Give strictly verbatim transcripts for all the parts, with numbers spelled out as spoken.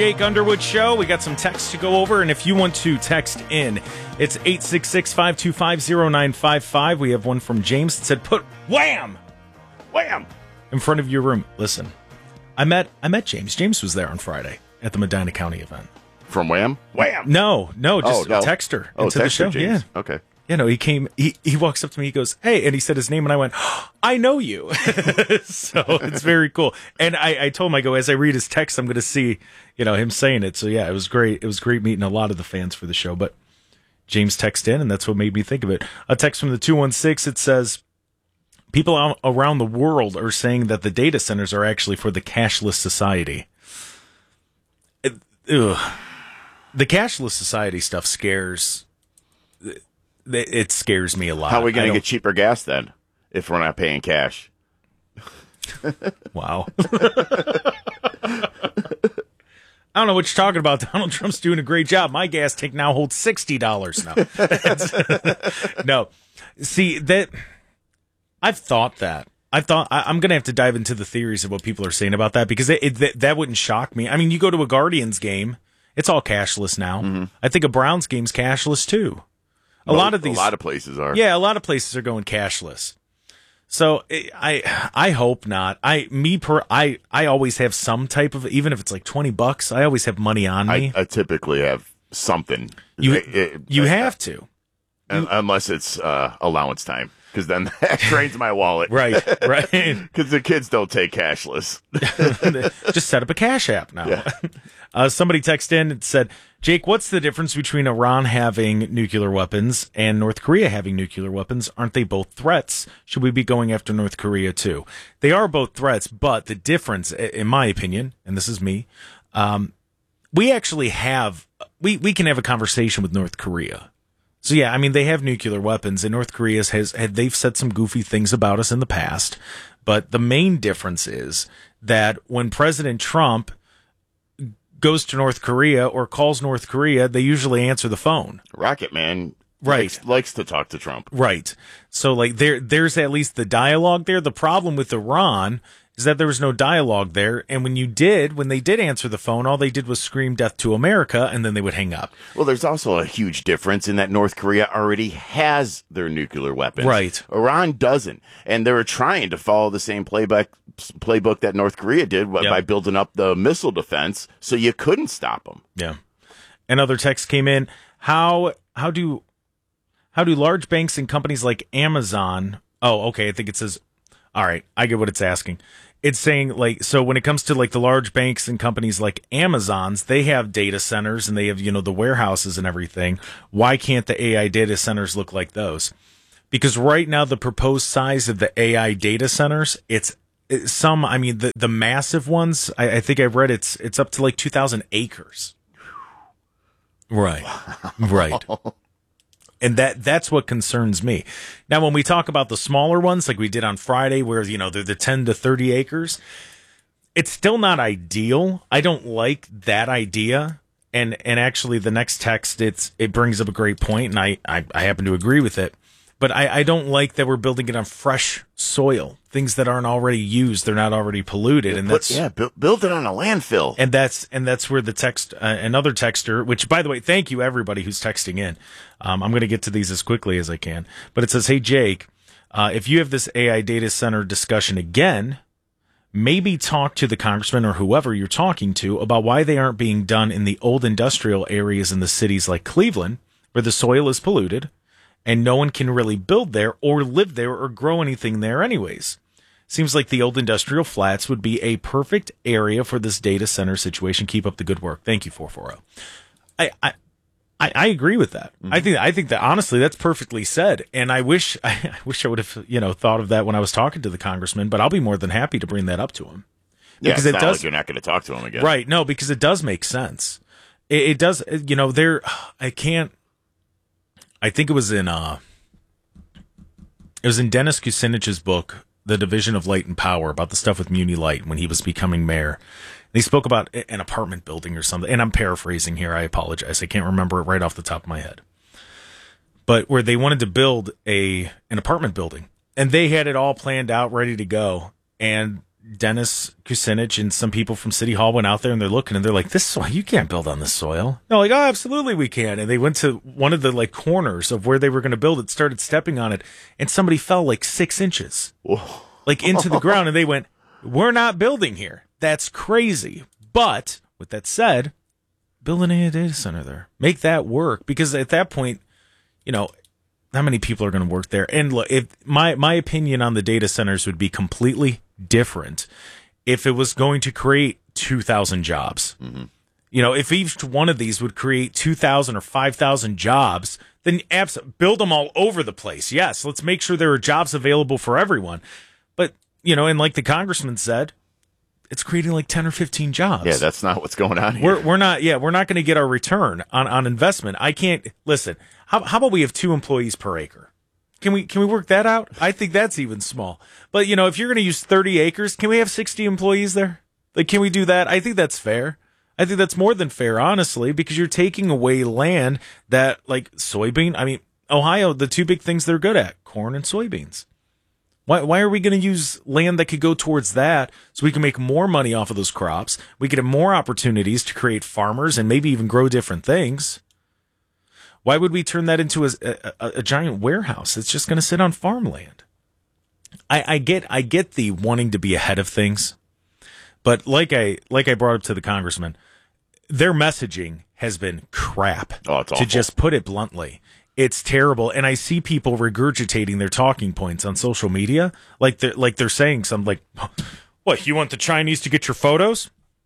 Jake Underwood Show. We got some text to go over, and if you want to text in, it's eight six six, five two five, zero nine five five. We have one from James that said, put wham, wham, in front of your room. Listen, I met I met James. James was there on Friday at the Medina County event. From Wham? Wham! No, no, just oh, no. a texter oh, into texter the show. James. Yeah. Okay. You know, he came, he, he walks up to me, he goes, hey, and he said his name, and I went, oh, I know you. So it's very cool. And I, I told him, I go, as I read his text, I'm going to see, you know, him saying it. So yeah, it was great. It was great meeting a lot of the fans for the show. But James texted in, and that's what made me think of it. A text from the two one six, it says, people out around the world are saying that the data centers are actually for the cashless society. It, ugh. The cashless society stuff scares... It scares me a lot. How are we going to get cheaper gas then if we're not paying cash? Wow. I don't know what you're talking about. Donald Trump's doing a great job. My gas tank now holds sixty dollars now. No. See, that I've thought that. I've thought I, I'm going to have to dive into the theories of what people are saying about that, because it, it, that, that wouldn't shock me. I mean, you go to a Guardians game, it's all cashless now. Mm-hmm. I think a Browns game's cashless too. A lot of these, a lot of places are. Yeah, a lot of places are going cashless. So I, I hope not. I, me per, I, I always have some type of, even if it's like twenty bucks, I always have money on me. I, I typically have something. You, it, it, you it, have to, you, unless it's uh, allowance time, because then that drains my wallet. Right, right. Because the kids don't take cashless. Just set up a cash app now. Yeah. Uh, somebody texted in and said, Jake, what's the difference between Iran having nuclear weapons and North Korea having nuclear weapons? Aren't they both threats? Should we be going after North Korea too? They are both threats, but the difference, in my opinion, and this is me, um, we actually have, we, we can have a conversation with North Korea. So yeah, I mean, they have nuclear weapons, and North Korea has, had, they've said some goofy things about us in the past, but the main difference is that when President Trump goes to North Korea or calls North Korea, they usually answer the phone. Rocket Man right. likes, likes to talk to Trump. Right. So like there there's at least the dialogue there. The problem with Iran is that there was no dialogue there. And when you did, when they did answer the phone, all they did was scream death to America, and then they would hang up. Well, there's also a huge difference in that North Korea already has their nuclear weapons. Right. Iran doesn't. And they were trying to follow the same playbook playbook that North Korea did yep. by building up the missile defense, so you couldn't stop them. Yeah. Another text came in. How how do how do large banks and companies like Amazon? Oh, okay. I think it says. All right, I get what it's asking. It's saying, like, so when it comes to, like, the large banks and companies like Amazon's, they have data centers and they have, you know, the warehouses and everything. Why can't the A I data centers look like those? Because right now, the proposed size of the A I data centers, it's, it's some, I mean, the, the massive ones, I, I think I've read it's, it's up to like two thousand acres. Right, right. And that that's what concerns me. Now, when we talk about the smaller ones, like we did on Friday, where, you know, they're the ten to thirty acres, it's still not ideal. I don't like that idea. And and actually, the next text, it's it brings up a great point, and I, I, I happen to agree with it. But I, I don't like that we're building it on fresh soil, things that aren't already used, they're not already polluted, and that's yeah, bu- build it on a landfill. And that's and that's where the text, uh, another texter, which by the way, thank you everybody who's texting in. Um, I'm going to get to these as quickly as I can, but it says, "Hey Jake, uh, if you have this A I data center discussion again, maybe talk to the congressman or whoever you're talking to about why they aren't being done in the old industrial areas in the cities like Cleveland, where the soil is polluted." And no one can really build there or live there or grow anything there anyways. Seems like the old industrial flats would be a perfect area for this data center situation. Keep up the good work. Thank you, four forty. I, I, I, I agree with that. Mm-hmm. I think, I think that honestly, that's perfectly said. And I wish, I, I wish I would have, you know, thought of that when I was talking to the congressman, but I'll be more than happy to bring that up to him. Yeah, because it does. Like you're not going to talk to him again. Right. No, because it does make sense. It, it does, you know, there, I can't, I think it was in uh, it was in Dennis Kucinich's book, The Division of Light and Power, about the stuff with Muni Light when he was becoming mayor. And he spoke about an apartment building or something, and I'm paraphrasing here. I apologize. I can't remember it right off the top of my head. But where they wanted to build a an apartment building, and they had it all planned out, ready to go. And Dennis Kucinich and some people from City Hall went out there and they're looking and they're like, this soil, you can't build on this soil. They're like, oh, absolutely we can. And they went to one of the like corners of where they were going to build it, started stepping on it, and somebody fell like six inches, Whoa. like into the ground. And they went, we're not building here. That's crazy. But with that said, build an A I data center there. Make that work, because at that point, you know, how many people are going to work there? And look, if my, my opinion on the data centers would be completely different if it was going to create two thousand jobs. Mm-hmm. You know, if each one of these would create two thousand or five thousand jobs, then abs- build them all over the place. Yes, let's make sure there are jobs available for everyone. But, you know, and like the congressman said, it's creating like ten or fifteen jobs. Yeah, that's not what's going on here. We're, we're not, yeah, we're not going to get our return on, on investment. I can't, listen, how, how about we have two employees per acre? Can we can we work that out? I think that's even small. But, you know, if you're going to use thirty acres, can we have sixty employees there? Like, can we do that? I think that's fair. I think that's more than fair, honestly, because you're taking away land that, like, soybean. I mean, Ohio, the two big things they're good at, corn and soybeans. Why why are we going to use land that could go towards that so we can make more money off of those crops? We could have more opportunities to create farmers and maybe even grow different things. Why would we turn that into a, a, a giant warehouse? It's just going to sit on farmland. I, I get I get the wanting to be ahead of things, but like I like I brought up to the congressman, their messaging has been crap. Oh, it's awful. To just put it bluntly. It's terrible, and I see people regurgitating their talking points on social media, like they're like they're saying something like, "What, you want the Chinese to get your photos?"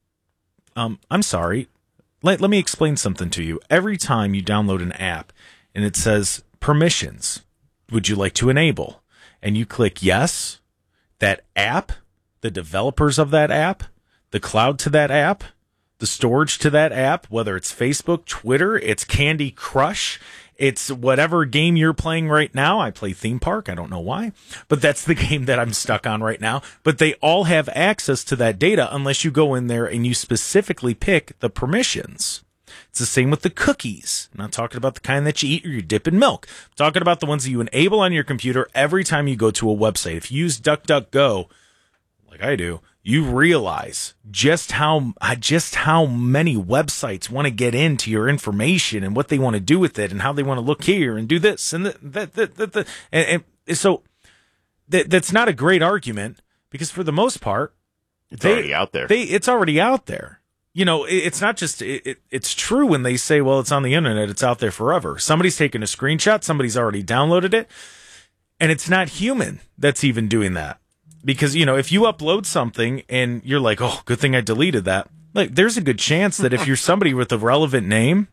Um, I'm sorry. Let, let me explain something to you. Every time you download an app and it says permissions, would you like to enable? And you click yes, that app, the developers of that app, the cloud to that app, the storage to that app, whether it's Facebook, Twitter, it's Candy Crush, it's whatever game you're playing right now. I play Theme Park. I don't know why, but that's the game that I'm stuck on right now. But they all have access to that data unless you go in there and you specifically pick the permissions. It's the same with the cookies. I'm not talking about the kind that you eat or you dip in milk. I'm talking about the ones that you enable on your computer every time you go to a website. If you use DuckDuckGo, like I do, you realize just how just how many websites want to get into your information and what they want to do with it and how they want to look here and do this and that. that, that, that, that. And, and so that, that's not a great argument, because for the most part, it's they, already out there. They, it's already out there. You know, it, it's not just it, it, it's true when they say, well, it's on the internet, it's out there forever. Somebody's taken a screenshot, somebody's already downloaded it, and it's not human that's even doing that. Because, you know, if you upload something and you're like, oh, good thing I deleted that, like, there's a good chance that if you're somebody with a relevant name,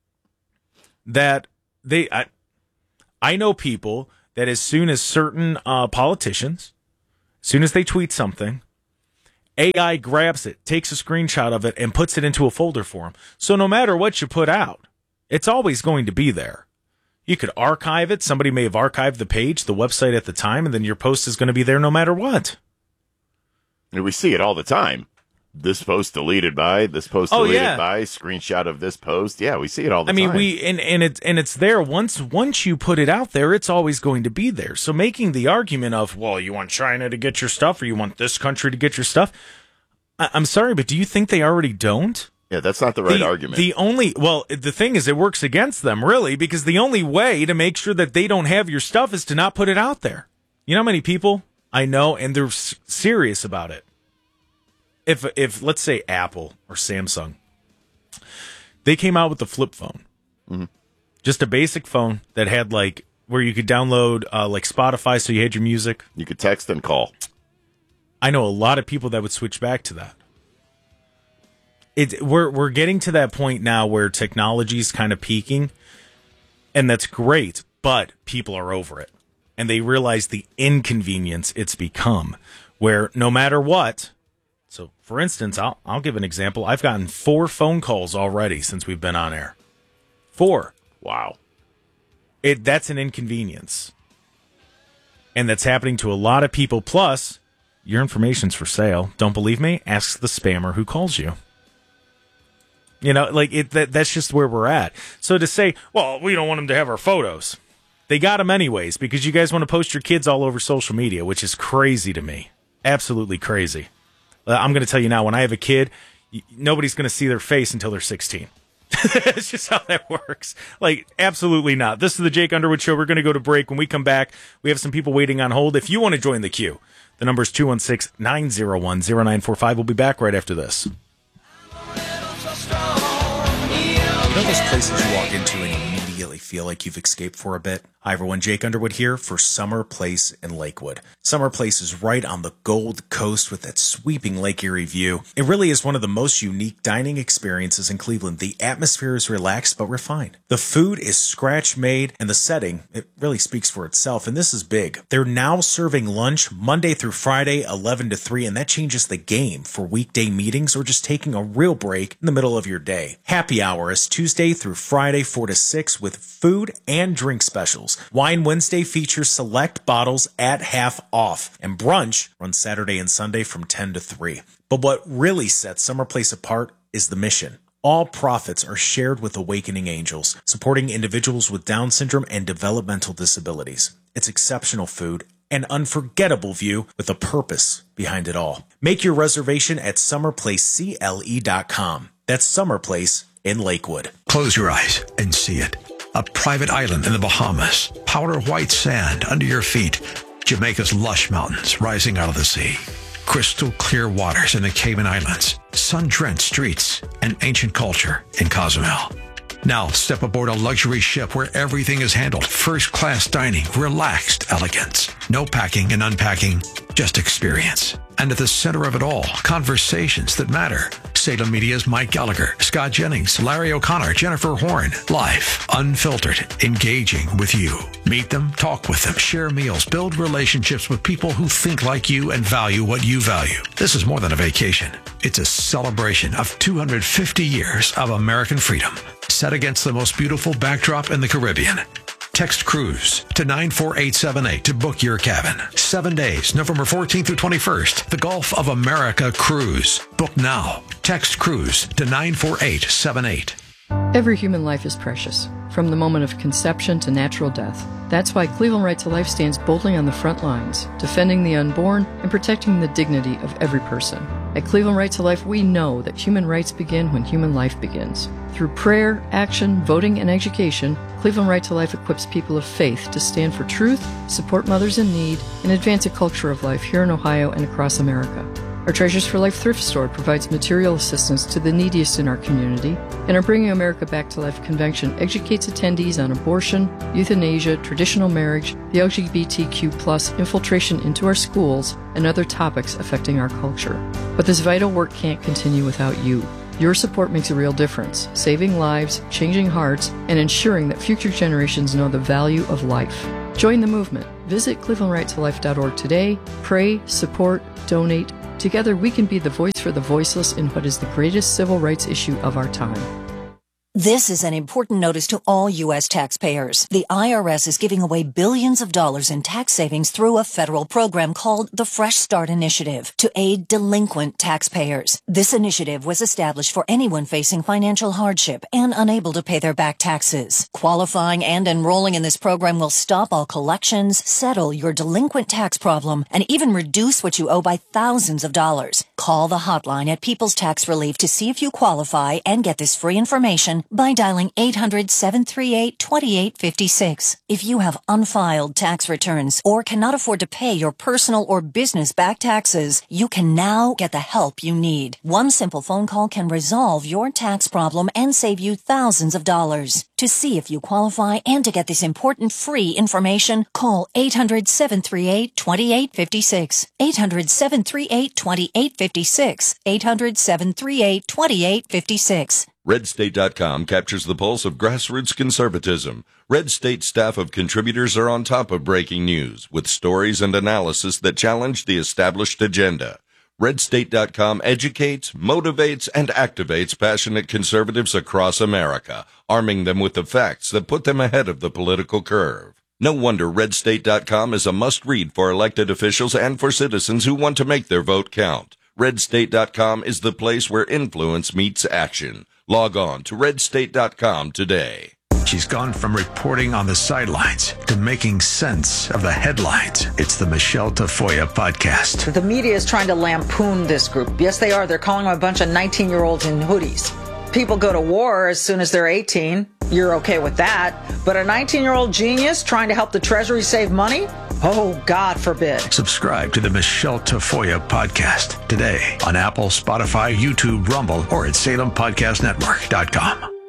that they, I, I know people that as soon as certain uh, politicians, as soon as they tweet something, A I grabs it, takes a screenshot of it, and puts it into a folder for them. So no matter what you put out, it's always going to be there. You could archive it. Somebody may have archived the page, the website at the time, and then your post is going to be there no matter what. And we see it all the time. This post deleted by, this post oh, deleted yeah. by, screenshot of this post. Yeah, we see it all the I mean, time. we and, and it's and it's there once once you put it out there, it's always going to be there. So making the argument of, well, you want China to get your stuff or you want this country to get your stuff, I, I'm sorry, but do you think they already don't? Yeah, that's not the right the, argument. The only, well, the thing is, it works against them, really, because the only way to make sure that they don't have your stuff is to not put it out there. You know how many people I know, and they're s- serious about it. If, if let's say Apple or Samsung, they came out with the flip phone, mm-hmm. just a basic phone that had like where you could download uh, like Spotify, so you had your music. You could text and call. I know a lot of people that would switch back to that. It, we're we're getting to that point now where technology's kind of peaking, and that's great, but people are over it, and they realize the inconvenience it's become, where no matter what. So, for instance, I'll I'll give an example. I've gotten four phone calls already since we've been on air. Four. Wow. It that's an inconvenience, and that's happening to a lot of people. Plus, your information's for sale. Don't believe me? Ask the spammer who calls you. You know, like it. That, that's just where we're at. So to say, well, we don't want them to have our photos. They got them anyways because you guys want to post your kids all over social media, which is crazy to me. Absolutely crazy. Uh, I'm going to tell you now, when I have a kid, y- nobody's going to see their face until they're sixteen. It's just how that works. Like, absolutely not. This is the Jake Underwood Show. We're going to go to break. When we come back, we have some people waiting on hold. If you want to join the queue, the number is two one six, nine zero one, zero nine four five. We'll be back right after this. You know those places you walk into and you immediately feel like you've escaped for a bit? Hi everyone, Jake Underwood here for Summer Place in Lakewood. Summer Place is right on the Gold Coast with that sweeping Lake Erie view. It really is one of the most unique dining experiences in Cleveland. The atmosphere is relaxed but refined. The food is scratch made and the setting, it really speaks for itself, and this is big. They're now serving lunch Monday through Friday, eleven to three, and that changes the game for weekday meetings or just taking a real break in the middle of your day. Happy hour is Tuesday through Friday, four to six, with food and drink specials. Wine Wednesday features select bottles at half off, and brunch runs Saturday and Sunday from ten to three. But what really sets Summer Place apart is the mission. All profits are shared with Awakening Angels, supporting individuals with Down syndrome and developmental disabilities. It's exceptional food, an unforgettable view with a purpose behind it all. Make your reservation at summer place c l e dot com. That's Summer Place in Lakewood. Close your eyes and see it. A private island in the Bahamas, powder white sand under your feet, Jamaica's lush mountains rising out of the sea, crystal clear waters in the Cayman Islands, sun-drenched streets, and ancient culture in Cozumel. Now step aboard a luxury ship where everything is handled first-class dining, relaxed elegance. No packing and unpacking, just experience. And at the center of it all, conversations that matter. Salem Media's Mike Gallagher, Scott Jennings, Larry O'Connor, Jennifer Horn. Live, unfiltered, engaging with you. Meet them, talk with them, share meals, build relationships with people who think like you and value what you value. This is more than a vacation. It's a celebration of two hundred fifty years of American freedom, set against the most beautiful backdrop in the Caribbean. Text cruise to nine four eight seven eight to book your cabin. Seven days, November fourteenth through twenty-first. The Gulf of America Cruise. Book now. Text cruise to nine four eight seven eight. Every human life is precious, from the moment of conception to natural death. That's why Cleveland Right to Life stands boldly on the front lines, defending the unborn and protecting the dignity of every person. At Cleveland Right to Life, we know that human rights begin when human life begins. Through prayer, action, voting, and education, Cleveland Right to Life equips people of faith to stand for truth, support mothers in need, and advance a culture of life here in Ohio and across America. Our Treasures for Life thrift store provides material assistance to the neediest in our community, and our Bringing America Back to Life convention educates attendees on abortion, euthanasia, traditional marriage, the L G B T Q plus infiltration into our schools, and other topics affecting our culture. But this vital work can't continue without you. Your support makes a real difference, saving lives, changing hearts, and ensuring that future generations know the value of life. Join the movement. Visit cleveland right to life dot org today. Pray, support, donate. Together we can be the voice for the voiceless in what is the greatest civil rights issue of our time. This is an important notice to all U S taxpayers. The I R S is giving away billions of dollars in tax savings through a federal program called the Fresh Start Initiative to aid delinquent taxpayers. This initiative was established for anyone facing financial hardship and unable to pay their back taxes. Qualifying and enrolling in this program will stop all collections, settle your delinquent tax problem, and even reduce what you owe by thousands of dollars. Call the hotline at People's Tax Relief to see if you qualify and get this free information by dialing eight hundred, seven three eight, two eight five six. If you have unfiled tax returns or cannot afford to pay your personal or business back taxes, you can now get the help you need. One simple phone call can resolve your tax problem and save you thousands of dollars. To see if you qualify and to get this important free information, call eight hundred, seven three eight, two eight five six. eight hundred, seven three eight, two eight five six. eight hundred, seven three eight, two eight five six. red state dot com captures the pulse of grassroots conservatism. Red State staff of contributors are on top of breaking news with stories and analysis that challenge the established agenda. red state dot com educates, motivates, and activates passionate conservatives across America, arming them with the facts that put them ahead of the political curve. No wonder red state dot com is a must-read for elected officials and for citizens who want to make their vote count. red state dot com is the place where influence meets action. Log on to red state dot com today. She's gone from reporting on the sidelines to making sense of the headlines. It's the Michelle Tafoya podcast. The media is trying to lampoon this group. Yes, they are. They're calling them a bunch of nineteen-year-olds in hoodies. People go to war as soon as they're eighteen. You're okay with that. But a nineteen-year-old genius trying to help the Treasury save money? Oh, God forbid. Subscribe to the Michelle Tafoya podcast today on Apple, Spotify, YouTube, Rumble, or at Salem Podcast Network dot com.